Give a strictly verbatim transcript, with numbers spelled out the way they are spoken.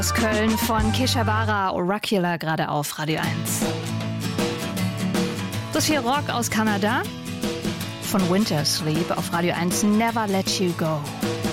Aus Köln von Keshavara, Oracular, gerade auf Radio eins. Das hier Rock aus Kanada von Winter Sleep auf Radio eins, Never Let You Go.